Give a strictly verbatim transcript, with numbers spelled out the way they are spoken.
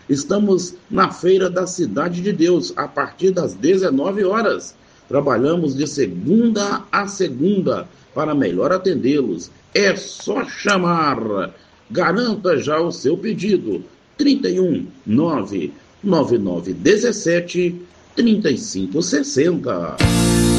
Estamos na Feira da Cidade de Deus, a partir das dezenove horas. Trabalhamos de segunda a segunda para melhor atendê-los. É só chamar. Garanta já o seu pedido. trinta e um, nove nove nove um sete, trinta e cinco sessenta.